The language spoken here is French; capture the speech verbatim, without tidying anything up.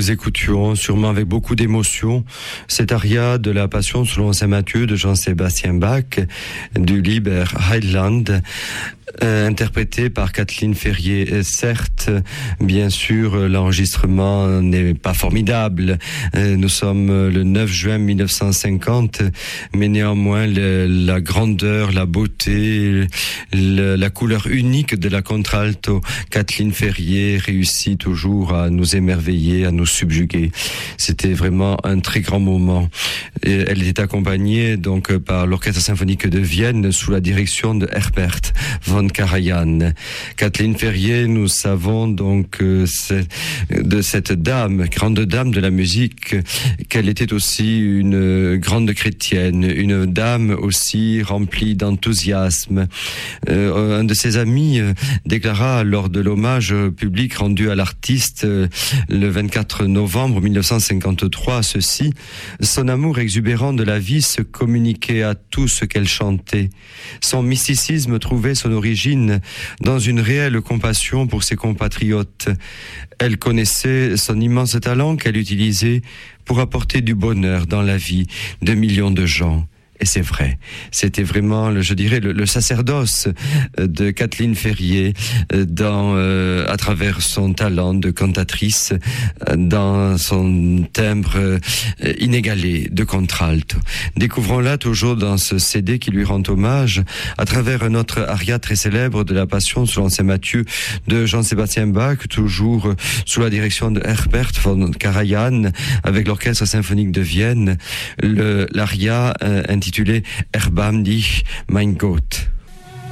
nous écoutions sûrement avec beaucoup d'émotion cet aria de la Passion selon saint Matthieu de Jean-Sébastien Bach du Liber Heiland, euh, interprété par Kathleen Ferrier. Certes, bien sûr, l'enregistrement n'est pas formidable. Euh, nous sommes le neuf juin mille neuf cent cinquante, mais néanmoins le, la grandeur, la beauté, le, la couleur unique de la contralto Kathleen Ferrier réussit toujours à nous émerveiller, à nous subjuguer. C'était vraiment un très grand moment. Et elle était accompagnée donc par l'Orchestre symphonique de Vienne sous la direction de Herbert von Karajan. Kathleen Ferrier, nous savons donc euh, de cette dame, grande dame de la musique, qu'elle était aussi une grande chrétienne, une dame aussi remplie d'enthousiasme. Euh, un de ses amis euh, déclara lors de l'hommage public rendu à l'artiste euh, le vingt-quatre novembre mille neuf cent cinquante-trois ceci: son amour exubérant de la vie se communiquait à tout ce qu'elle chantait. Son mysticisme trouvait son origine dans une réelle compassion pour ses compatriotes. Elle connaissait son immense talent qu'elle utilisait pour apporter du bonheur dans la vie de millions de gens. Et c'est vrai, c'était vraiment, le, je dirais, le, le sacerdoce de Kathleen Ferrier dans, euh, à travers son talent de cantatrice, dans son timbre euh, inégalé de contralto. Découvrons-la toujours dans ce C D qui lui rend hommage, à travers un autre aria très célèbre de la Passion selon saint Matthieu de Jean-Sébastien Bach, toujours sous la direction de Herbert von Karajan, avec l'Orchestre symphonique de Vienne, le, l'aria euh, intitulé Erbarm dich, mein Gott.